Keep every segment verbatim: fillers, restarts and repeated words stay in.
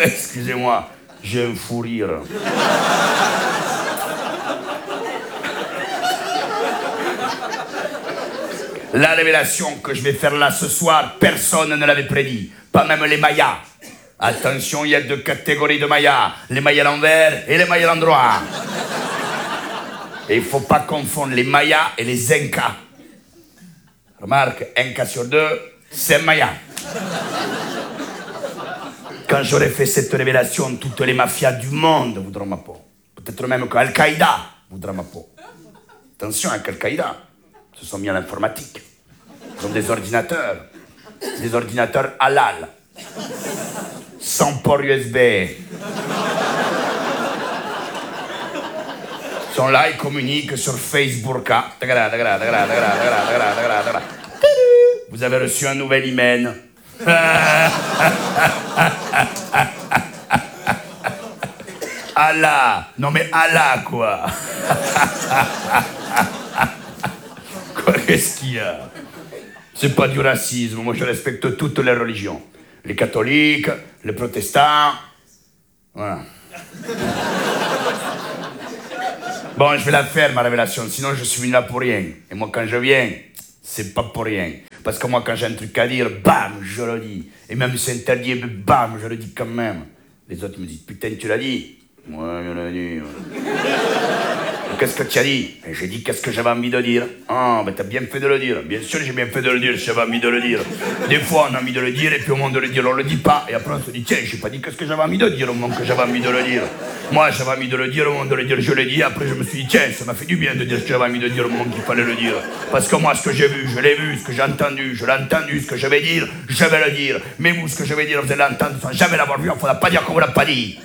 Excusez-moi, j'ai un fou rire. La révélation que je vais faire là ce soir, personne ne l'avait prédit, pas même les Mayas. Attention, il y a deux catégories de Mayas, les Mayas à l'envers et les Mayas à l'endroit. Et il ne faut pas confondre les Mayas et les Incas. Remarque, un cas sur deux, c'est un Maya. Quand j'aurai fait cette révélation, toutes les mafias du monde voudront ma peau. Peut-être même qu'Al-Qaïda voudra ma peau. Attention avec Al-Qaïda, ils se sont mis à l'informatique. Ils ont des ordinateurs, des ordinateurs halal, sans port U S B. Ils sont là, ils communiquent sur Facebook. Vous avez reçu un nouvel hymen. Allah, non mais Allah quoi. Quoi, qu'est-ce qu'il y a? C'est pas du racisme, moi je respecte toutes les religions. Les catholiques, les protestants, voilà. Bon, je vais la faire ma révélation, sinon je suis venu là pour rien. Et moi quand je viens, c'est pas pour rien. Parce que moi quand j'ai un truc à dire, bam, je le dis. Et même si c'est interdit, bam, je le dis quand même. Les autres me disent, putain, tu l'as dit? Ouais, je l'ai dit. Qu'est-ce que tu as dit? Et j'ai dit qu'est-ce que j'avais envie de dire. Ah, ben t'as bien fait de le dire. Bien sûr, j'ai bien fait de le dire, j'avais envie de le dire. Des fois, on a envie de le dire, et puis au moment de le dire, on le dit pas. Et après, on se dit, tiens, j'ai pas dit qu'est-ce que j'avais envie de dire au moment que j'avais envie de le dire. Moi, j'avais envie de le dire, au moment de le dire, je l'ai dit. Après, je me suis dit, tiens, ça m'a fait du bien de dire ce que j'avais envie de dire au moment qu'il fallait le dire. Parce que moi, ce que j'ai vu, je l'ai vu. Ce que j'ai entendu, je l'ai entendu. Ce que je vais dire, je vais le dire. Mais vous, ce que je vais dire, vous allez l'entendre sans jamais l'avoir vu. Il ne faudra pas dire qu'on vous l'a pas dit.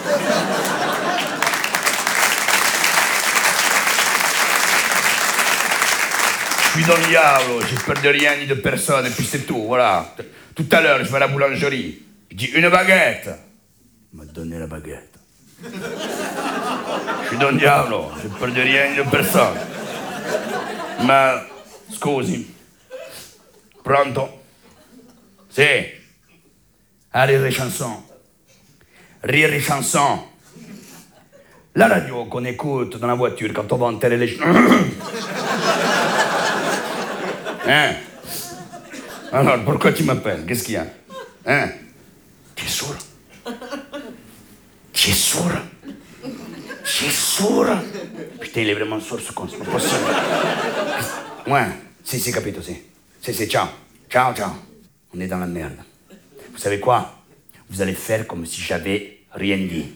Je suis dans le diable, j'ai peur de rien ni de personne, et puis c'est tout, voilà. Tout à l'heure, je vais à la boulangerie, je dis une baguette. Il m'a donné la baguette. Je suis dans le diable, j'ai peur de rien ni de personne. Ma, scusi, pronto? Si. Ah, rire et chanson. Rire et chanson. La radio qu'on écoute dans la voiture quand on va en télé... Hein? Alors, pourquoi tu m'appelles? Qu'est-ce qu'il y a? Hein? Tu es sourd? Tu es sourd? Tu es sourd? Putain, il est vraiment sourd ce con, c'est pas possible. Ouais, si, si, capito, si. Si, si, ciao. Ciao, ciao. On est dans la merde. Vous savez quoi? Vous allez faire comme si j'avais rien dit.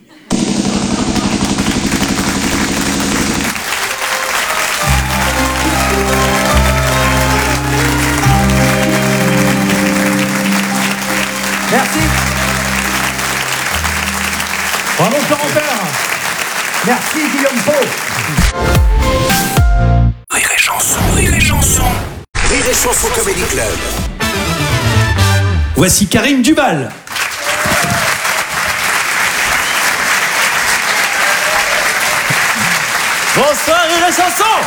Merci. Bravo commentaire. Merci Guillaume Pau. Rire et chanson, rire et chanson. Rire et chanson Comedy Club. Voici Karim Duval. Bonsoir Rire et chanson.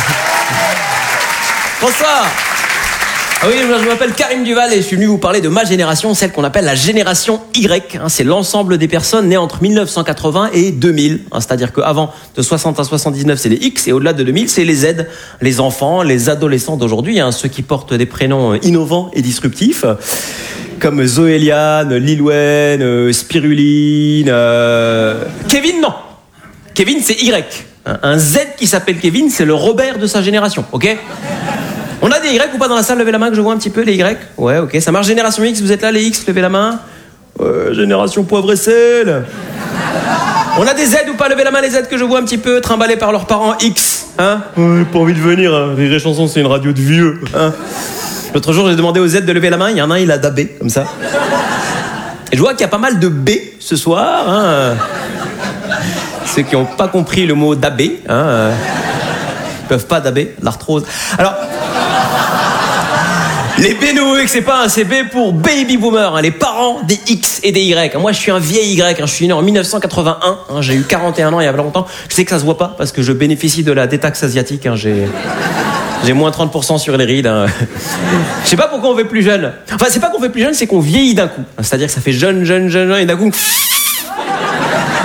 Bonsoir. Ah oui, je m'appelle Karim Duval et je suis venu vous parler de ma génération, celle qu'on appelle la génération Y. C'est l'ensemble des personnes nées entre mille neuf cent quatre-vingts et deux mille. C'est-à-dire qu'avant de soixante à soixante-dix-neuf, c'est les X et au-delà de deux mille, c'est les Z. Les enfants, les adolescents d'aujourd'hui, hein, ceux qui portent des prénoms innovants et disruptifs, comme Zoéliane, Lil Wayne, Spiruline, euh... Kevin, non. Kevin, c'est Y. Un Z qui s'appelle Kevin, c'est le Robert de sa génération, ok ? On a des Y ou pas dans la salle? Levez la main que je vois un petit peu, les Y. Ouais, ok, ça marche. Génération X, vous êtes là, les X, levez la main. Ouais, génération poivre et sel. On a des Z ou pas? Levez la main, les Z que je vois un petit peu, trimballés par leurs parents X. Hein? Ouais, pas envie de venir, hein. Rire et chanson, c'est une radio de vieux. Hein? L'autre jour, j'ai demandé aux Z de lever la main, il y en a un, il a dabé, comme ça. Et je vois qu'il y a pas mal de B ce soir. Hein? Ceux qui n'ont pas compris le mot dabé. Hein? Ils peuvent pas daber, l'arthrose. Alors... Les B nouveaux X, c'est pas un, c'est B pour baby boomer, hein, les parents des X et des Y. Moi, je suis un vieil Y, hein, je suis né en mille neuf cent quatre-vingt-un, hein, j'ai eu quarante et un ans il y a longtemps. Je sais que ça se voit pas parce que je bénéficie de la détaxe asiatique. Hein, j'ai, j'ai moins trente pour cent sur les rides. Hein. Je sais pas pourquoi on fait plus jeune. Enfin, c'est pas qu'on fait plus jeune, c'est qu'on vieillit d'un coup. C'est-à-dire que ça fait jeune, jeune, jeune, jeune, et d'un coup,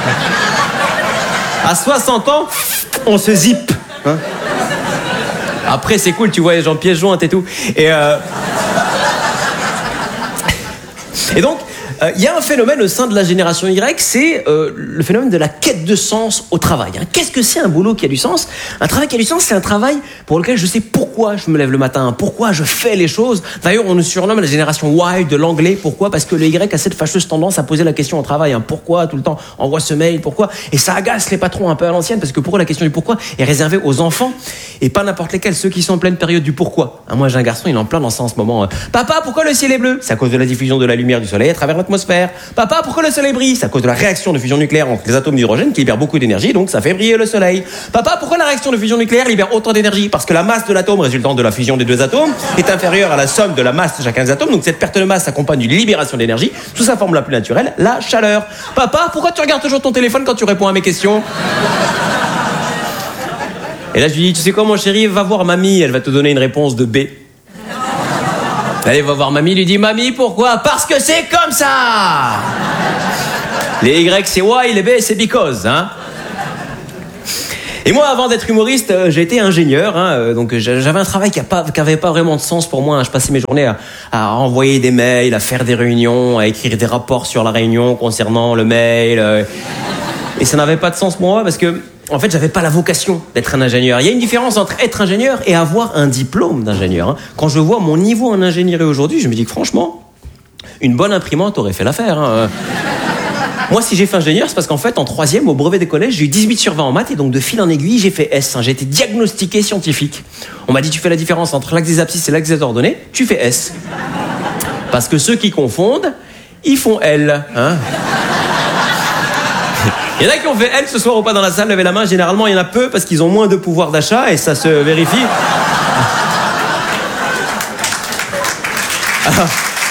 À soixante ans, on se zippe. Hein. Après, c'est cool, tu vois les gens pièces jointes et tout. Et, euh... et donc, il euh, y a un phénomène au sein de la génération Y, c'est euh, le phénomène de la quête de sens au travail. Hein. Qu'est-ce que c'est un boulot qui a du sens ? Un travail qui a du sens, c'est un travail pour lequel je sais pourquoi je me lève le matin, pourquoi je fais les choses. D'ailleurs, on nous surnomme la génération Y de l'anglais. Pourquoi ? Parce que le Y a cette fâcheuse tendance à poser la question au travail. Hein. Pourquoi ? Tout le temps, envoie ce mail, pourquoi ? Et ça agace les patrons un peu à l'ancienne, parce que pour eux, la question du pourquoi est réservée aux enfants, et pas n'importe lesquels, ceux qui sont en pleine période du pourquoi. Hein, moi, j'ai un garçon, il est en plein dans ça en ce moment. Papa, pourquoi le ciel est bleu ? C'est à cause de la diffusion de la lumière du soleil à travers l'atmosphère. Papa, pourquoi le soleil brille ? C'est à cause de la réaction de fusion nucléaire entre les atomes d'hydrogène qui libèrent beaucoup d'énergie, donc ça fait briller le soleil. Papa, pourquoi la réaction de fusion nucléaire libère autant d'énergie ? Parce que la masse de l'atome résultant de la fusion des deux atomes est inférieure à la somme de la masse de chacun des atomes, donc cette perte de masse s'accompagne d'une libération d'énergie sous sa forme la plus naturelle, la chaleur. Papa, pourquoi tu regardes toujours ton téléphone quand tu réponds à mes questions ? Et là, je lui dis, tu sais quoi, mon chéri, va voir mamie, elle va te donner une réponse de B. Allez, va voir mamie, lui dit, mamie, pourquoi ? Parce que c'est comme ça. Les Y, c'est why, les B, c'est because, hein. Et moi, avant d'être humoriste, euh, j'ai été ingénieur, hein, euh, donc j'avais un travail qui n'avait pas, pas vraiment de sens pour moi. Hein. Je passais mes journées à, à envoyer des mails, à faire des réunions, à écrire des rapports sur la réunion concernant le mail. Euh, et ça n'avait pas de sens pour moi parce que, en fait, j'avais pas la vocation d'être un ingénieur. Il y a une différence entre être ingénieur et avoir un diplôme d'ingénieur. Hein. Quand je vois mon niveau en ingénierie aujourd'hui, je me dis que franchement, une bonne imprimante aurait fait l'affaire. Hein. Moi, si j'ai fait ingénieur, c'est parce qu'en fait, en troisième, au brevet des collèges, j'ai eu dix-huit sur vingt en maths et donc de fil en aiguille, j'ai fait S. Hein. J'ai été diagnostiqué scientifique. On m'a dit, tu fais la différence entre l'axe des abscisses et l'axe des ordonnées, tu fais S. Parce que ceux qui confondent, ils font L. Hein. Il y en a qui ont fait L ce soir ou pas dans la salle, levez la main. Généralement, il y en a peu parce qu'ils ont moins de pouvoir d'achat et ça se vérifie. Alors,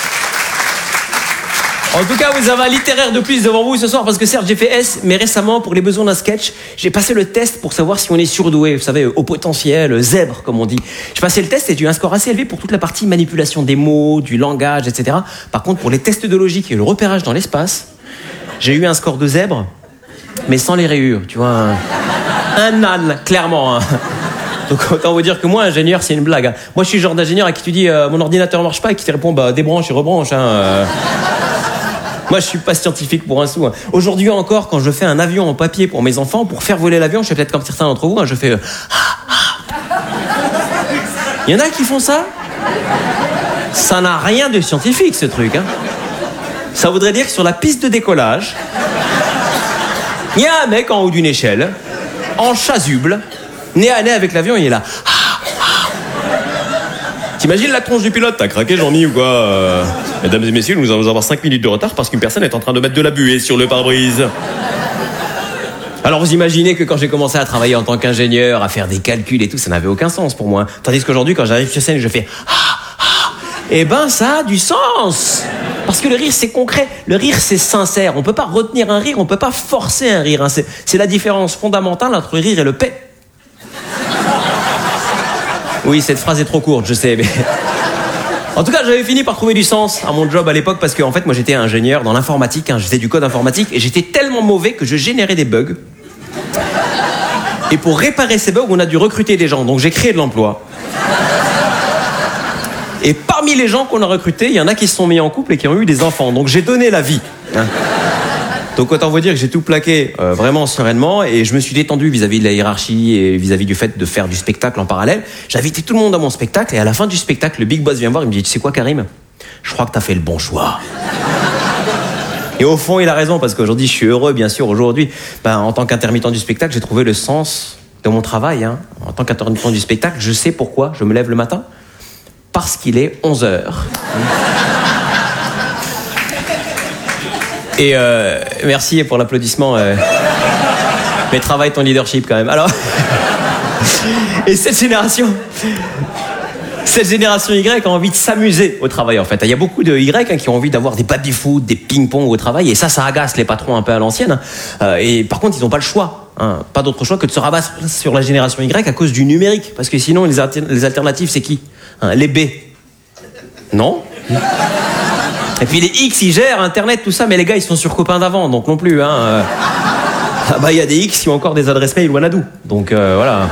en tout cas, vous avez un littéraire de plus devant vous ce soir parce que certes, j'ai fait S, mais récemment, pour les besoins d'un sketch, j'ai passé le test pour savoir si on est surdoué. Vous savez, au potentiel, zèbre, comme on dit. J'ai passé le test et j'ai eu un score assez élevé pour toute la partie manipulation des mots, du langage, et cetera. Par contre, pour les tests de logique et le repérage dans l'espace, j'ai eu un score de zèbre, mais sans les rayures, tu vois. Un, un âne, clairement. Hein. Donc autant vous dire que moi, ingénieur, c'est une blague. Hein. Moi, je suis le genre d'ingénieur à qui tu dis euh, mon ordinateur marche pas et qui te répond bah débranche et rebranche. Hein, euh. Moi, je suis pas scientifique pour un sou. Hein. Aujourd'hui encore, quand je fais un avion en papier pour mes enfants, pour faire voler l'avion, je fais peut-être comme certains d'entre vous, hein, je fais... Euh, Il y en a qui font ça. Ça n'a rien de scientifique, ce truc. Hein. Ça voudrait dire que sur la piste de décollage, il y a un mec en haut d'une échelle, en chasuble, nez à nez avec l'avion, il est là. T'imagines la tronche du pilote ? T'as craqué, Jean-Mi, ou quoi euh... Mesdames et messieurs, nous allons avoir cinq minutes de retard parce qu'une personne est en train de mettre de la buée sur le pare-brise. Alors vous imaginez que quand j'ai commencé à travailler en tant qu'ingénieur, à faire des calculs et tout, ça n'avait aucun sens pour moi. Tandis qu'aujourd'hui, quand j'arrive sur scène et je fais ah, ah, eh ben ça a du sens. Parce que le rire, c'est concret. Le rire, c'est sincère. On peut pas retenir un rire, on peut pas forcer un rire. Hein. C'est, c'est la différence fondamentale entre le rire et le paix. Oui, cette phrase est trop courte, je sais, mais... En tout cas, j'avais fini par trouver du sens à mon job à l'époque parce que, en fait, moi, j'étais ingénieur dans l'informatique, hein, je faisais du code informatique et j'étais tellement mauvais que je générais des bugs. Et pour réparer ces bugs, on a dû recruter des gens, donc j'ai créé de l'emploi. Et parmi les gens qu'on a recrutés, il y en a qui se sont mis en couple et qui ont eu des enfants, donc j'ai donné la vie. Hein. Donc autant vous dire que j'ai tout plaqué euh, vraiment sereinement et je me suis détendu vis-à-vis de la hiérarchie et vis-à-vis du fait de faire du spectacle en parallèle. J'ai invité tout le monde à mon spectacle et à la fin du spectacle, le big boss vient me voir, il me dit « Tu sais quoi, Karim ? Je crois que t'as fait le bon choix. » Et au fond, il a raison parce qu'aujourd'hui, je suis heureux, bien sûr. Aujourd'hui, ben, en tant qu'intermittent du spectacle, j'ai trouvé le sens de mon travail. Hein. En tant qu'intermittent du spectacle, je sais pourquoi je me lève le matin. Parce qu'il est onze heures. Et euh, merci pour l'applaudissement. Euh, mais travaille ton leadership quand même. Alors, et cette génération, cette génération Y a envie de s'amuser au travail en fait. Il y a beaucoup de Y hein, qui ont envie d'avoir des baby-foot, des ping-pong au travail. Et ça, ça agace les patrons un peu à l'ancienne. Euh, et par contre, ils n'ont pas le choix. Hein, pas d'autre choix que de se rabattre sur la génération Y à cause du numérique. Parce que sinon, les, alter- les alternatives, c'est qui hein, les B. Non. Et puis les X, ils gèrent Internet, tout ça, mais les gars, ils sont sur copains d'avant, donc non plus. Hein, euh... Ah bah il y a des X qui ont encore des adresses mail Wanadoo. Donc euh, voilà.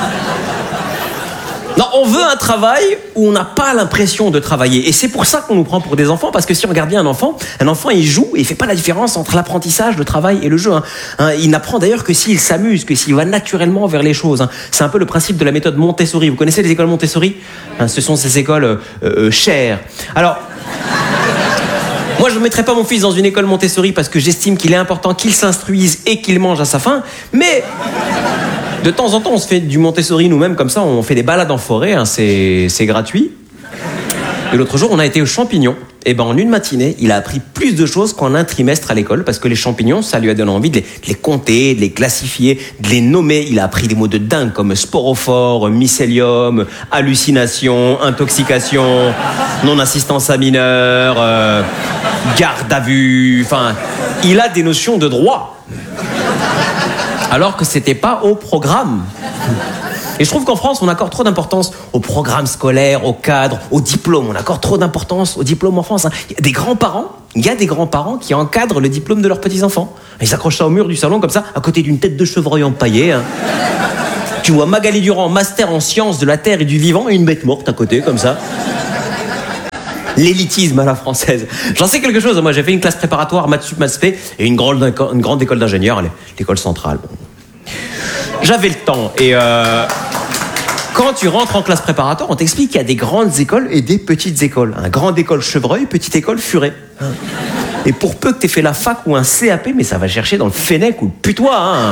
Non, on veut un travail où on n'a pas l'impression de travailler. Et c'est pour ça qu'on nous prend pour des enfants, parce que si on regarde bien un enfant, un enfant il joue et il fait pas la différence entre l'apprentissage, le travail et le jeu. Hein. Hein, il n'apprend d'ailleurs que s'il s'amuse, que s'il va naturellement vers les choses. Hein. C'est un peu le principe de la méthode Montessori. Vous connaissez les écoles Montessori ? Hein, ce sont ces écoles euh, euh, chères. Alors... Moi, je ne mettrai pas mon fils dans une école Montessori parce que j'estime qu'il est important qu'il s'instruise et qu'il mange à sa faim. Mais de temps en temps, on se fait du Montessori nous-mêmes comme ça. On fait des balades en forêt, hein, c'est, c'est gratuit. Et l'autre jour, on a été aux champignons. Et ben, en une matinée, il a appris plus de choses qu'en un trimestre à l'école parce que les champignons, ça lui a donné envie de les, de les compter, de les classifier, de les nommer. Il a appris des mots de dingue comme sporophore, mycélium, hallucination, intoxication, non-assistance à mineur, euh, garde à vue. Enfin, il a des notions de droit. Alors que c'était pas au programme. Et je trouve qu'en France, on accorde trop d'importance au programme scolaire, au cadre, au diplôme. On accorde trop d'importance au diplôme en France. Hein. Il y a des grands-parents, il y a des grands-parents qui encadrent le diplôme de leurs petits-enfants. Ils accrochent ça au mur du salon comme ça, à côté d'une tête de chevreuil empaillée. Hein. Tu vois Magali Durand, master en sciences de la terre et du vivant, et une bête morte à côté, comme ça. L'élitisme à la française. J'en sais quelque chose. Moi, j'ai fait une classe préparatoire, maths sup, maths spé, et une grande, une grande école d'ingénieurs, l'école centrale. J'avais le temps. Et euh, quand tu rentres en classe préparatoire, on t'explique qu'il y a des grandes écoles et des petites écoles. Un grande école Chevreuil, petite école Furet. Et pour peu que t'aies fait la fac ou un C A P, mais ça va chercher dans le Fennec ou le putois. Hein.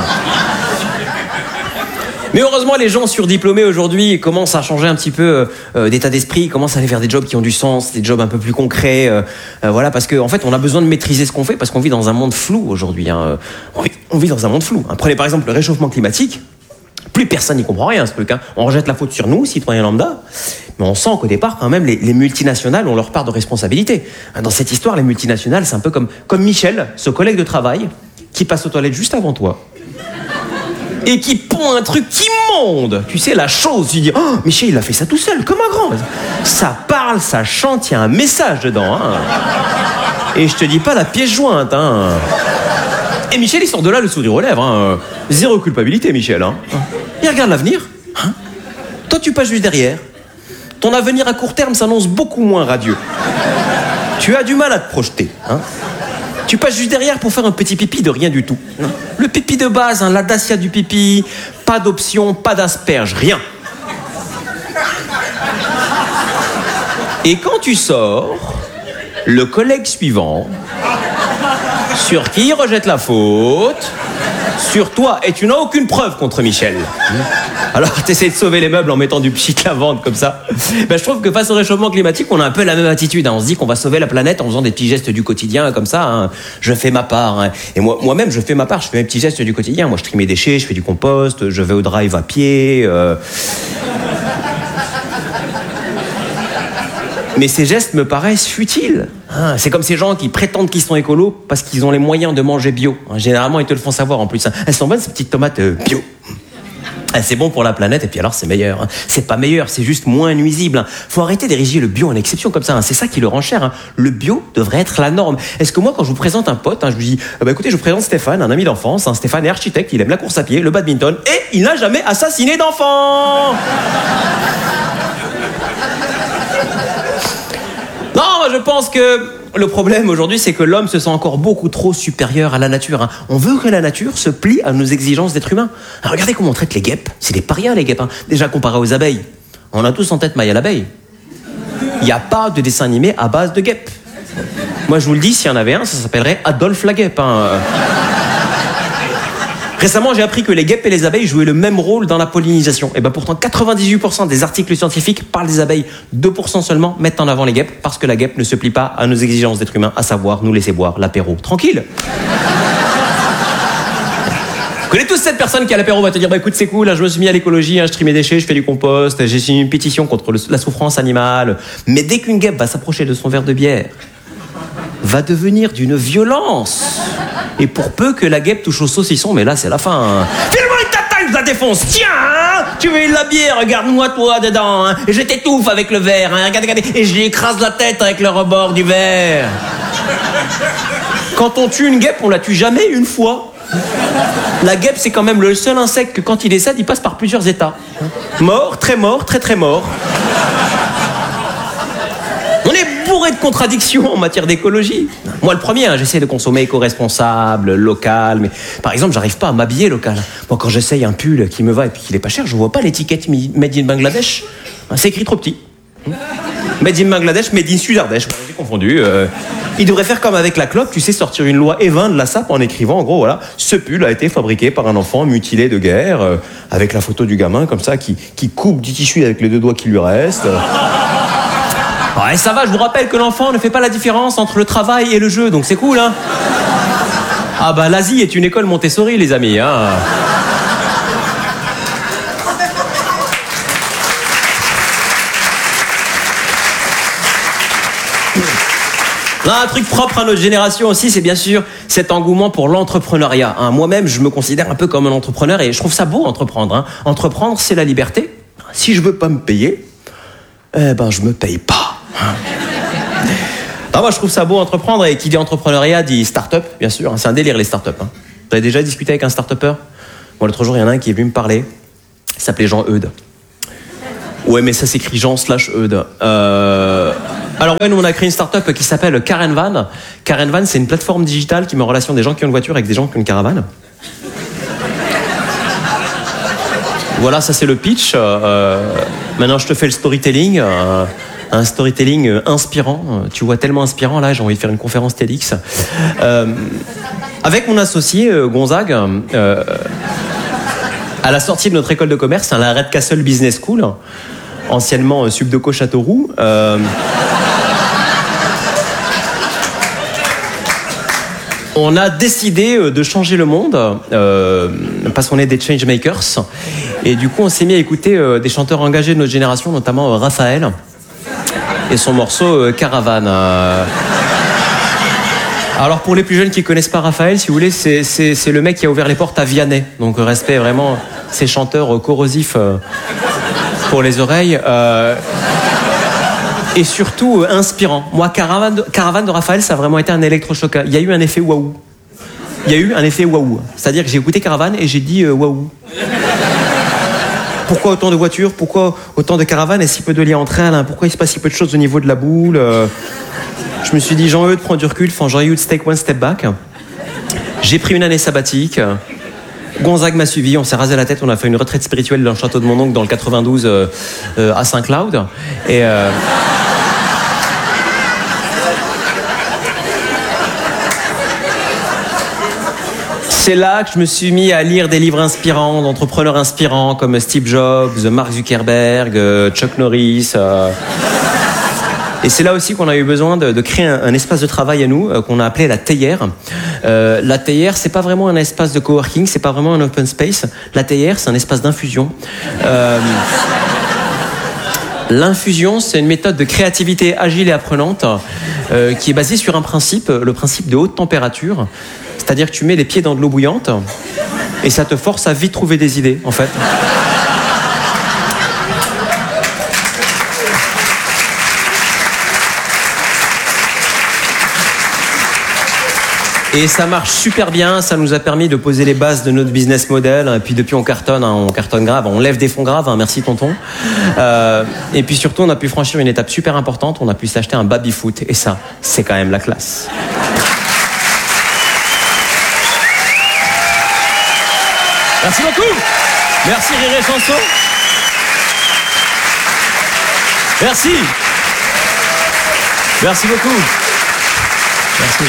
Mais heureusement, les gens surdiplômés aujourd'hui commencent à changer un petit peu euh, d'état d'esprit, ils commencent à aller vers des jobs qui ont du sens, des jobs un peu plus concrets. Euh, euh, voilà, parce qu'en en fait, on a besoin de maîtriser ce qu'on fait parce qu'on vit dans un monde flou aujourd'hui. Hein. On, vit, on vit dans un monde flou. Hein. Prenez par exemple le réchauffement climatique. Plus personne n'y comprend rien, ce truc. Hein. On rejette la faute sur nous, citoyens lambda. Mais on sent qu'au départ, quand même, les, les multinationales ont leur part de responsabilité. Dans cette histoire, les multinationales, c'est un peu comme, comme Michel, ce collègue de travail, qui passe aux toilettes juste avant toi. Et qui pond un truc immonde. Tu sais, la chose, tu dis, oh, Michel, il a fait ça tout seul, comme un grand. Ça parle, ça chante, il y a un message dedans. Hein. Et je te dis pas la pièce jointe. Hein. Et Michel, il sort de là le sourire aux lèvres. Hein. Zéro culpabilité, Michel. Hein. Il regarde l'avenir. Hein. Toi, tu passes juste derrière. Ton avenir à court terme s'annonce beaucoup moins radieux. Tu as du mal à te projeter. Hein. Tu passes juste derrière pour faire un petit pipi de rien du tout. Le pipi de base, hein, la Dacia du pipi, pas d'option, pas d'asperge, rien. Et quand tu sors, le collègue suivant, sur qui il rejette la faute, sur toi, et tu n'as aucune preuve contre Michel. Alors t'essaies de sauver les meubles en mettant du pchit lavande comme ça. Ben, je trouve que face au réchauffement climatique, on a un peu la même attitude. Hein. On se dit qu'on va sauver la planète en faisant des petits gestes du quotidien comme ça. Hein. Je fais ma part. Hein. Et moi, moi-même, je fais ma part. Je fais mes petits gestes du quotidien. Moi, je trie mes déchets, je fais du compost, je vais au drive à pied. Euh... Mais ces gestes me paraissent futiles. Hein, c'est comme ces gens qui prétendent qu'ils sont écolos parce qu'ils ont les moyens de manger bio. Hein, généralement, ils te le font savoir en plus. Hein. Elles sont bonnes, ces petites tomates euh, bio. Ah, c'est bon pour la planète et puis alors c'est meilleur. Hein. C'est pas meilleur, c'est juste moins nuisible. Hein. Faut arrêter d'ériger le bio en exception comme ça. Hein. C'est ça qui le rend cher. Hein. Le bio devrait être la norme. Est-ce que moi, quand je vous présente un pote, hein, je lui dis ah bah écoutez, je vous présente Stéphane, un ami d'enfance. Hein. Stéphane est architecte, il aime la course à pied, le badminton et il n'a jamais assassiné d'enfant. Non, moi je pense que le problème aujourd'hui, c'est que l'homme se sent encore beaucoup trop supérieur à la nature. Hein. On veut que la nature se plie à nos exigences d'être humain. Alors, regardez comment on traite les guêpes. C'est des parias, les guêpes. Hein. Déjà comparé aux abeilles. On a tous en tête Maya l'abeille. Il n'y a pas de dessin animé à base de guêpes. Moi, je vous le dis, s'il y en avait un, ça s'appellerait Adolphe la guêpe. Hein. Récemment, j'ai appris que les guêpes et les abeilles jouaient le même rôle dans la pollinisation. Et ben pourtant, quatre-vingt-dix-huit pour cent des articles scientifiques parlent des abeilles. deux pour cent seulement mettent en avant les guêpes parce que la guêpe ne se plie pas à nos exigences d'être humain, à savoir nous laisser boire l'apéro. Tranquille. Vous connaissez tous cette personne qui à l'apéro va te dire bah écoute c'est cool, là, je me suis mis à l'écologie, hein, je trie mes déchets, je fais du compost, j'ai signé une pétition contre le, la souffrance animale. Mais dès qu'une guêpe va s'approcher de son verre de bière, va devenir d'une violence. Et pour peu que la guêpe touche au saucisson, mais là c'est la fin. Hein. File-moi une tatane, je la défonce. Tiens, hein, tu veux de la bière, regarde-moi toi dedans. Hein, et je t'étouffe avec le verre. Hein, regarde, regarde, et je lui écrase la tête avec le rebord du verre. Quand on tue une guêpe, on la tue jamais une fois. La guêpe, c'est quand même le seul insecte que quand il décède, il passe par plusieurs états. Mort, très mort, très très mort. On est bourré de contradictions en matière d'écologie. Moi, le premier, hein, j'essaie de consommer éco-responsable, local, mais par exemple, j'arrive pas à m'habiller local. Moi, quand j'essaye un pull qui me va et puis qu'il est pas cher, je vois pas l'étiquette Made in Bangladesh. C'est écrit trop petit. Made in Bangladesh, Made in Sud-Ardèche. Voilà, j'ai confondu. Euh, il devrait faire comme avec la clope, tu sais, sortir une loi Evin de la S A P en écrivant, en gros, voilà, ce pull a été fabriqué par un enfant mutilé de guerre, euh, avec la photo du gamin, comme ça, qui, qui coupe du tissu avec les deux doigts qui lui restent. Ouais, ça va, je vous rappelle que l'enfant ne fait pas la différence entre le travail et le jeu, donc c'est cool, hein. Ah bah, l'Asie est une école Montessori, les amis, hein. Là, un truc propre à notre génération aussi, c'est bien sûr cet engouement pour l'entrepreneuriat. Hein. Moi-même, je me considère un peu comme un entrepreneur et je trouve ça beau, entreprendre. Hein. Entreprendre, c'est la liberté. Si je veux pas me payer, eh ben, je me paye pas. Hein. Ah, moi, je trouve ça beau, entreprendre. Et qui dit entrepreneuriat dit start-up, bien sûr. Hein. C'est un délire, les start-up. Hein. Vous avez déjà discuté avec un start-upper ? Bon, l'autre jour, il y en a un qui est venu me parler. Il s'appelait Jean Eudes. Ouais, mais ça s'écrit Jean slash Eudes. Euh... Alors, ouais, nous, on a créé une start-up qui s'appelle Caravan. Caravan, c'est une plateforme digitale qui met en relation des gens qui ont une voiture avec des gens qui ont une caravane. Voilà, ça, c'est le pitch. Euh... Maintenant, je te fais le storytelling. Euh... Un storytelling inspirant. Tu vois, tellement inspirant, là, j'ai envie de faire une conférence TEDx. Euh... Avec mon associé, Gonzague, euh... à la sortie de notre école de commerce, hein, la Redcastle Business School, anciennement euh, Subdeco Châteauroux, euh, on a décidé euh, de changer le monde, euh, parce qu'on est des changemakers, et du coup on s'est mis à écouter euh, des chanteurs engagés de notre génération, notamment euh, Raphaël, et son morceau euh, Caravane. Euh, Alors pour les plus jeunes qui connaissent pas Raphaël, si vous voulez, c'est, c'est, c'est le mec qui a ouvert les portes à Vianney. Donc respect vraiment ces chanteurs corrosifs euh, pour les oreilles. Euh, et surtout euh, inspirant. Moi, Caravane de, Caravane de Raphaël, ça a vraiment été un électrochoc. Il y a eu un effet waouh. Il y a eu un effet waouh. C'est-à-dire que j'ai écouté Caravane et j'ai dit euh, waouh. Pourquoi autant de voitures ? Pourquoi autant de caravanes et si peu de liens entre elles ? Hein ? Pourquoi il se passe si peu de choses au niveau de la boule ? euh, Je me suis dit, Jean-Eudes, prends du recul, enfin, Jean-Eudes, take one step back. J'ai pris une année sabbatique. Gonzague m'a suivi, on s'est rasé la tête, on a fait une retraite spirituelle dans le château de mon oncle dans le quatre-vingt-douze euh, euh, à Saint-Cloud. Et. Euh... C'est là que je me suis mis à lire des livres inspirants, d'entrepreneurs inspirants comme Steve Jobs, Mark Zuckerberg, Chuck Norris. Euh... Et c'est là aussi qu'on a eu besoin de, de créer un, un espace de travail à nous, euh, qu'on a appelé la théière. Euh, la théière, c'est pas vraiment un espace de coworking, c'est pas vraiment un open space. La théière, c'est un espace d'infusion. Euh, L'infusion, c'est une méthode de créativité agile et apprenante euh, qui est basée sur un principe, le principe de haute température. C'est-à-dire que tu mets les pieds dans de l'eau bouillante et ça te force à vite trouver des idées, en fait. Et ça marche super bien, ça nous a permis de poser les bases de notre business model. Et puis depuis, on cartonne, hein, on cartonne grave, on lève des fonds graves, hein, merci tonton. Euh, et puis surtout, on a pu franchir une étape super importante, on a pu s'acheter un baby-foot. Et ça, c'est quand même la classe. Merci beaucoup. Merci Rire et Chanson. Merci. Merci beaucoup. Merci.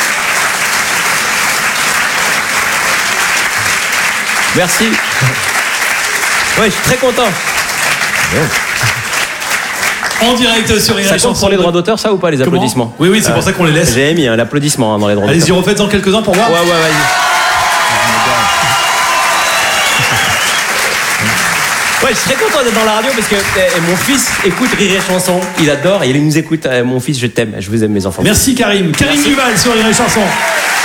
Merci. Ouais, je suis très content. En direct sur Rire et Ça compte Chanson. pour les droits d'auteur, ça ou pas, les Comment applaudissements ? Oui, oui, c'est pour ça qu'on les laisse. J'ai mis hein, l'applaudissement hein, dans les droits Allez-y, d'auteur. refaites-en quelques-uns pour voir. Ouais, ouais, vas-y. Ouais, je suis très content d'être dans la radio parce que eh, mon fils écoute Rire et Chanson. Il adore et il nous écoute. Eh, mon fils, je t'aime. Je vous aime, mes enfants. Merci Karim. Karim Merci. Duval sur Rire et Chanson.